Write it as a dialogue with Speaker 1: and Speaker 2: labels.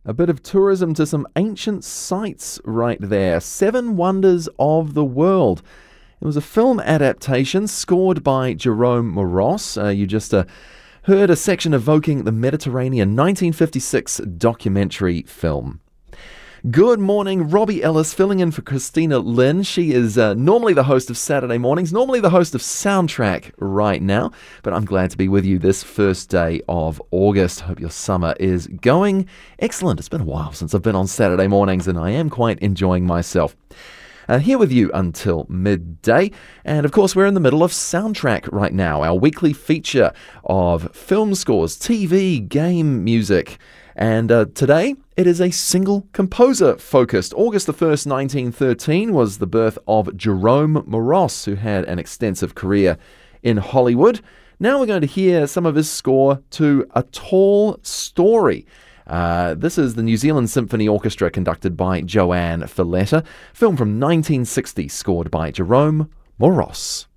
Speaker 1: A bit of tourism to some ancient sites right there. Seven Wonders of the World. It was a film adaptation scored by Jerome Moross. You just heard a section evoking the Mediterranean 1956 documentary film. Good morning, Robbie Ellis filling in for Christina Lynn. She is normally the host of Saturday Mornings, normally the host of Soundtrack right now, but I'm glad to be with you this first day of August. Hope your summer is going excellent. It's been a while since I've been on Saturday Mornings, and I am quite enjoying myself. Here with you until midday, and of course we're in the middle of Soundtrack right now, our weekly feature of film scores, TV, game music, and today it is a single composer focused. August the 1st, 1913 was the birth of Jerome Moross, who had an extensive career in Hollywood. Now we're going to hear some of his score to A Tall Story. This is the New Zealand Symphony Orchestra conducted by Joanne Filletta, film from 1960 scored by Jerome Moross.